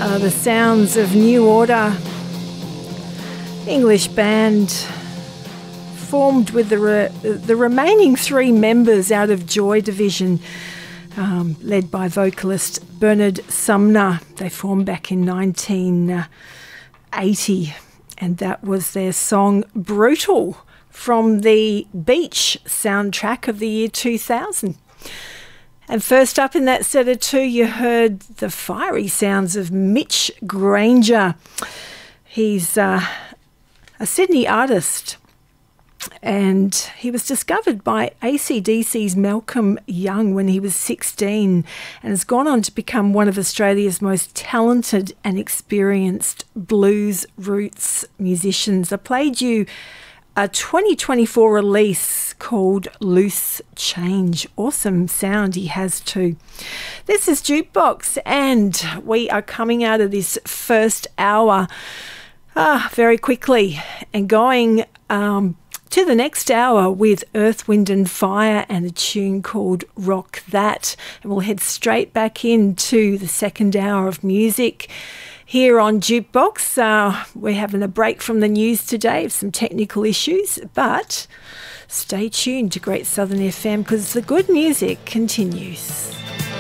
The sounds of New Order, English band formed with the remaining three members out of Joy Division, led by vocalist Bernard Sumner. They formed back in 1980, and that was their song Brutal from the Beach soundtrack of the year 2000. And first up in that set of two, you heard the fiery sounds of Mitch Granger. He's a Sydney artist, and he was discovered by AC/DC's Malcolm Young when he was 16 and has gone on to become one of Australia's most talented and experienced blues roots musicians. I played you a 2024 release called Loose Change. Awesome sound he has too. This is Jukebox, and we are coming out of this first hour very quickly and going to the next hour with Earth, Wind and Fire and a tune called Rock That. And we'll head straight back into the second hour of music here on Jukebox. We're having a break from the news today of some technical issues, but stay tuned to Great Southern FM because the good music continues.